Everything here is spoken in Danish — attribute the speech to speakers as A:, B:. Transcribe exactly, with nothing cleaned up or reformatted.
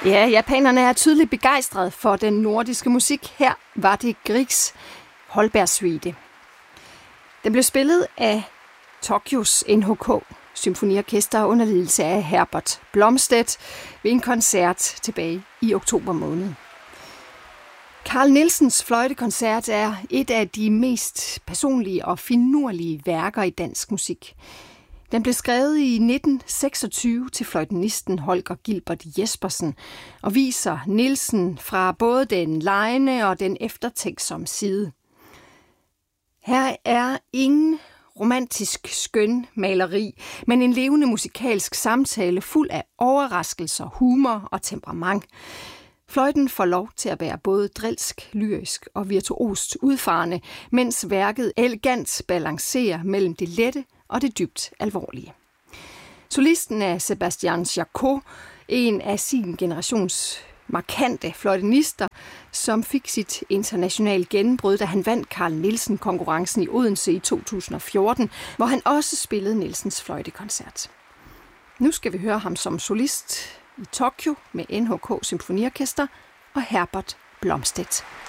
A: Ja, japanerne er tydeligt begejstrede for den nordiske musik. Her var det Griegs Holbergsuite. Den blev spillet af Tokyos N H K Symfoniorkester under ledelse af Herbert Blomstedt ved en koncert tilbage i oktober måned. Carl Nielsens fløjtekoncert er et af de mest personlige og finurlige værker i dansk musik. Den blev skrevet i nitten seksogtyve til fløjtenisten Holger Gilbert Jespersen og viser Nielsen fra både den legende og den eftertænksomme side. Her er ingen romantisk skøn maleri, men en levende musikalsk samtale fuld af overraskelser, humor og temperament. Fløjten får lov til at være både drilsk, lyrisk og virtuost udfarende, mens værket elegant balancerer mellem det lette og det dybt alvorlige. Solisten er Sebastian Jacot, en af sin generations markante fløjtenister, som fik sit internationale gennembrud, da han vandt Carl Nielsen-konkurrencen i Odense i to tusind og fjorten, hvor han også spillede Nielsens fløjtekoncert. Nu skal vi høre ham som solist i Tokyo med N H K Symfoniorkester og Herbert Blomstedt.